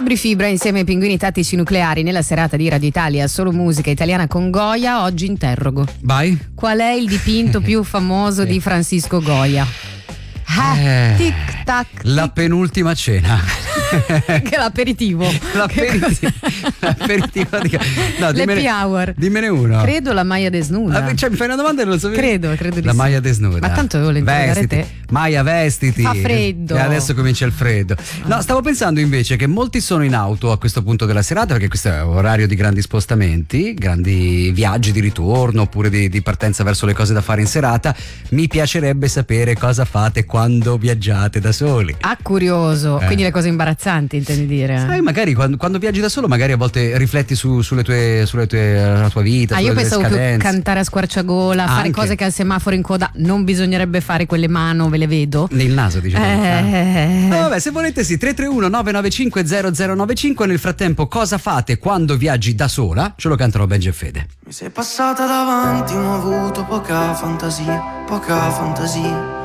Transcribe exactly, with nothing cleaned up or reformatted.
Fabri Fibra insieme ai Pinguini Tattici Nucleari nella serata di Radio Italia Solo Musica Italiana con Goya. Oggi interrogo. Vai. Qual è il dipinto più famoso di Francisco Goya? Eh, tic tac. La penultima cena. Che l'aperitivo. L'aperitivo. L'aperitivo di... no, L'happy dimmene, hour. dimmene uno. Credo la Maya desnuda. Ah, cioè, mi fai una domanda e non lo so. Credo, credo di La sì. Maya desnuda. Ma tanto devo interrogare Vestiti. te. Maya, vestiti. Fa freddo. E adesso comincia il freddo. No, stavo pensando invece che molti sono in auto a questo punto della serata, perché questo è un orario di grandi spostamenti, grandi viaggi di ritorno oppure di, di partenza verso le cose da fare in serata. Mi piacerebbe sapere cosa fate quando viaggiate da soli. Ah, curioso. Eh. Quindi le cose imbarazzanti, intendi dire? Sai, magari quando, quando viaggi da solo, magari a volte rifletti su, sulle tue, sulle tue, la tua vita. Ah, sulle io tue pensavo più scadenze. cantare a squarciagola, fare Anche. cose che al semaforo in coda non bisognerebbe fare, quelle mano, ve le vedo. Nel naso, diciamo. Eh. No, vabbè, se volete sì, tre tre uno nove nove cinque zero zero nove cinque. Nel frattempo, cosa fate quando viaggi da sola? Ce lo cantano Benji e Fede. Mi sei passata davanti, ma ho avuto poca fantasia, poca fantasia.